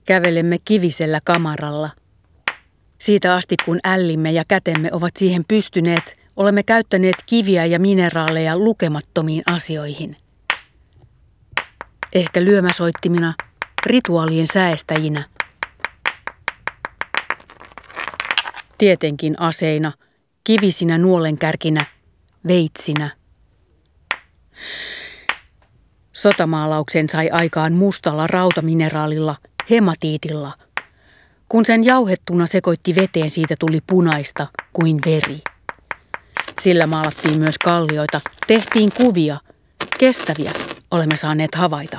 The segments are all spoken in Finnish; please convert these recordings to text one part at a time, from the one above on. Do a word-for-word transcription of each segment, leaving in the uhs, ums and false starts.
Kävelemme kivisellä kamaralla. Siitä asti kun ällimme ja kätemme ovat siihen pystyneet, olemme käyttäneet kiviä ja mineraaleja lukemattomiin asioihin. Ehkä lyömäsoittimina, rituaalien säestäjinä. Tietenkin aseina, kivisinä nuolenkärkinä, veitsinä. Sotamaalauksen sai aikaan mustalla rautamineraalilla, hematiitilla. Kun sen jauhettuna sekoitti veteen, siitä tuli punaista kuin veri. Sillä maalattiin myös kallioita, tehtiin kuvia, kestäviä, olemme saaneet havaita.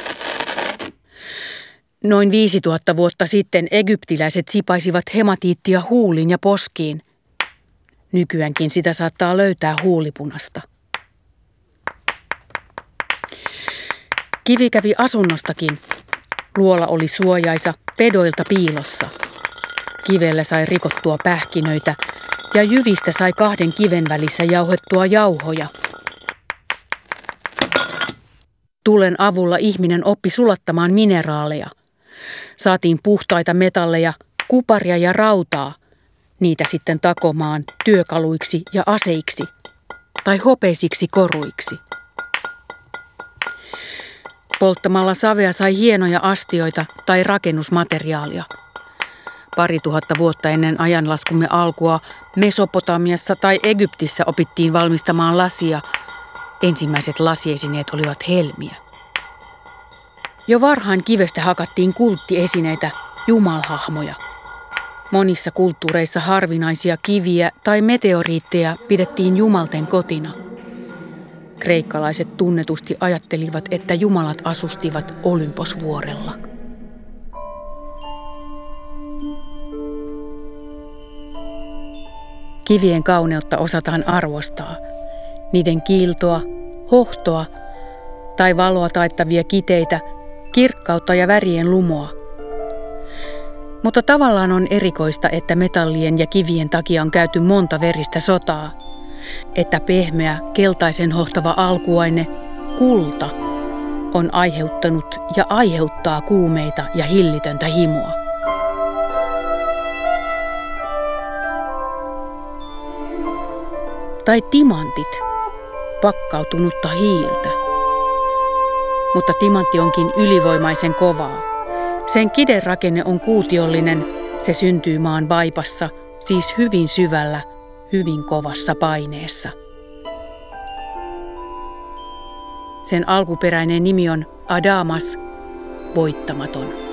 Noin viisituhatta vuotta sitten egyptiläiset sipaisivat hematiittia huuliin ja poskiin. Nykyäänkin sitä saattaa löytää huulipunasta. Kivi kävi asunnostakin. Luola oli suojaisa, pedoilta piilossa. Kivellä sai rikottua pähkinöitä ja jyvistä sai kahden kiven välissä jauhettua jauhoja. Tulen avulla ihminen oppi sulattamaan mineraaleja. Saatiin puhtaita metalleja, kuparia ja rautaa, niitä sitten takomaan työkaluiksi ja aseiksi tai hopeisiksi koruiksi. Polttamalla savea sai hienoja astioita tai rakennusmateriaalia. Pari tuhatta vuotta ennen ajanlaskumme alkua Mesopotamiassa tai Egyptissä opittiin valmistamaan lasia. Ensimmäiset lasiesineet olivat helmiä. Jo varhain kivestä hakattiin kulttiesineitä, jumalhahmoja. Monissa kulttuureissa harvinaisia kiviä tai meteoriitteja pidettiin jumalten kotina. Kreikkalaiset tunnetusti ajattelivat, että jumalat asustivat Olymposvuorella. Kivien kauneutta osataan arvostaa. Niiden kiiltoa, hohtoa tai valoa taittavia kiteitä, kirkkautta ja värien lumoa. Mutta tavallaan on erikoista, että metallien ja kivien takia on käyty monta veristä sotaa. Että pehmeä, keltaisen hohtava alkuaine, kulta, on aiheuttanut ja aiheuttaa kuumeita ja hillitöntä himoa. Tai timantit, pakkautunutta hiiltä. Mutta timantti onkin ylivoimaisen kovaa. Sen kiderakenne on kuutiollinen, se syntyy maan vaipassa, siis hyvin syvällä, hyvin kovassa paineessa. Sen alkuperäinen nimi on Adamas, voittamaton.